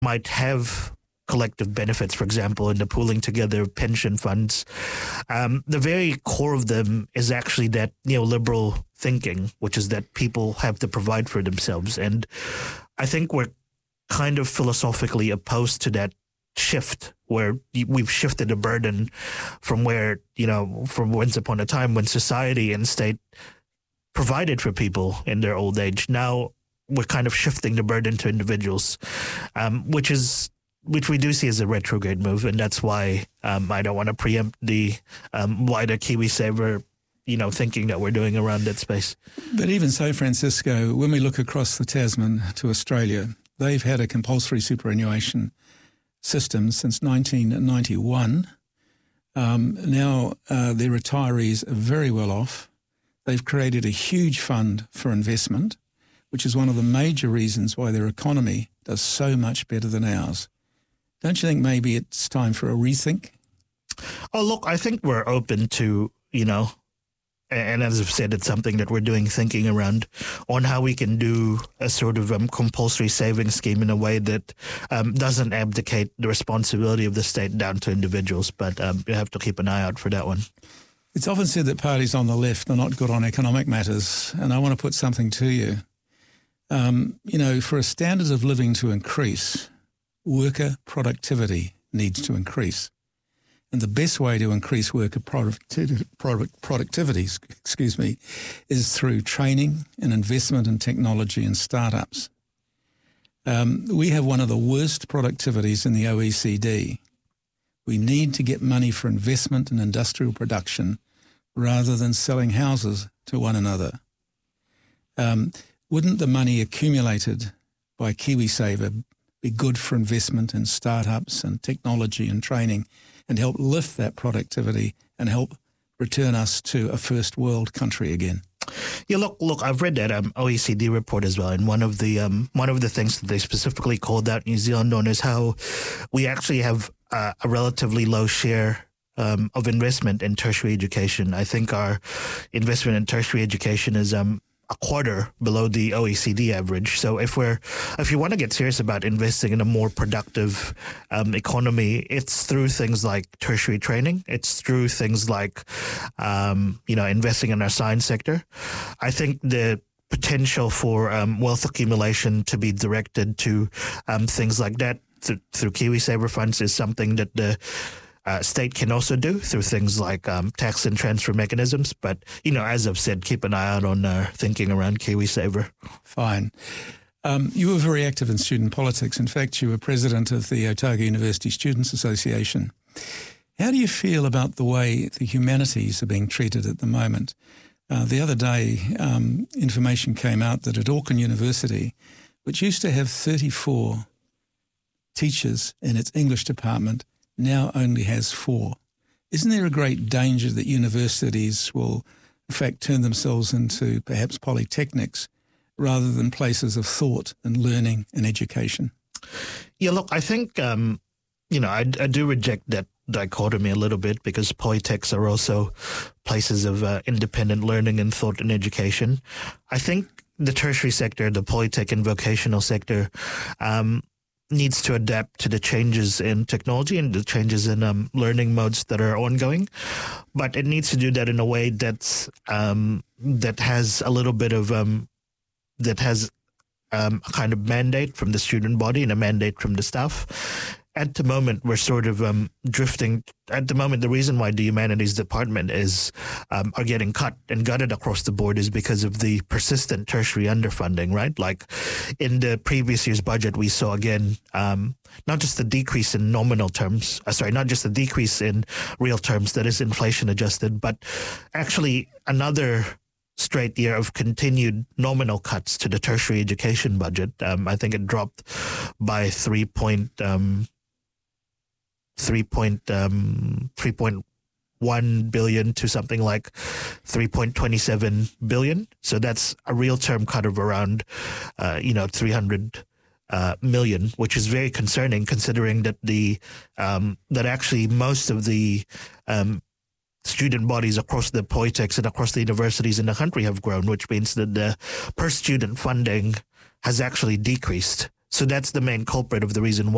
might have collective benefits, for example, in the pooling together of pension funds, the very core of them is actually that neoliberal thinking, which is that people have to provide for themselves. And I think we're kind of philosophically opposed to that shift, where we've shifted the burden from where, from once upon a time when society and state provided for people in their old age. Now we're kind of shifting the burden to individuals, which we do see as a retrograde move. And that's why I don't want to preempt the wider KiwiSaver thinking that we're doing around that space. But even so, Francisco, when we look across the Tasman to Australia, they've had a compulsory superannuation system since 1991. Now their retirees are very well off. They've created a huge fund for investment, which is one of the major reasons why their economy does so much better than ours. Don't you think maybe it's time for a rethink? Oh, look, I think we're open to, and as I've said, it's something that we're doing thinking around on how we can do a sort of compulsory savings scheme in a way that doesn't abdicate the responsibility of the state down to individuals. But you have to keep an eye out for that one. It's often said that parties on the left are not good on economic matters, and I want to put something to you. For a standard of living to increase, worker productivity needs to increase. And the best way to increase worker productivity, is through training and investment in technology and startups. We have one of the worst productivities in the OECD. We need to get money for investment in industrial production rather than selling houses to one another. Wouldn't the money accumulated by KiwiSaver be good for investment in startups and technology and training, and help lift that productivity and help return us to a first world country again? Yeah, look, I've read that OECD report as well, and one of the things that they specifically called out New Zealand on is how we actually have a relatively low share of investment in tertiary education. I think our investment in tertiary education is a quarter below the OECD average. So if you want to get serious about investing in a more productive economy, it's through things like tertiary training. It's through things like, investing in our science sector. I think the potential for wealth accumulation to be directed to things like that through KiwiSaver funds is something that the state can also do through things like tax and transfer mechanisms. But, as I've said, keep an eye out on thinking around KiwiSaver. Fine. You were very active in student politics. In fact, you were president of the Otago University Students Association. How do you feel about the way the humanities are being treated at the moment? The other day, information came out that at Auckland University, which used to have 34 teachers in its English department, now only has 4. Isn't there a great danger that universities will, in fact, turn themselves into perhaps polytechnics rather than places of thought and learning and education? Yeah, look, I think, I do reject that dichotomy a little bit, because polytechs are also places of independent learning and thought and education. I think the tertiary sector, the polytech and vocational sector, needs to adapt to the changes in technology and the changes in learning modes that are ongoing, but it needs to do that in a way that's that has a little bit of that has a kind of mandate from the student body and a mandate from the staff. At the moment, we're sort of drifting. At the moment, the reason why the humanities department are getting cut and gutted across the board is because of the persistent tertiary underfunding, right? Like in the previous year's budget, we saw again not just the decrease in nominal terms, not just the decrease in real terms that is inflation adjusted, but actually another straight year of continued nominal cuts to the tertiary education budget. I think it dropped by 3.1 billion to something like 3.27 billion. So that's a real term cut of around 300 million, which is very concerning, considering that that actually most of the student bodies across the polytechs and across the universities in the country have grown, which means that the per student funding has actually decreased. So that's the main culprit of the reason why